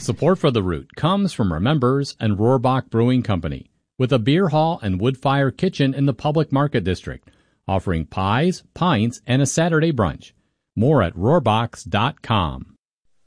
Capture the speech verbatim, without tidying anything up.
Support for The Root comes from our members and Rohrbach Brewing Company, with a beer hall and wood-fire kitchen in the Public Market District, offering pies, pints, and a Saturday brunch. More at rohrbachs dot com.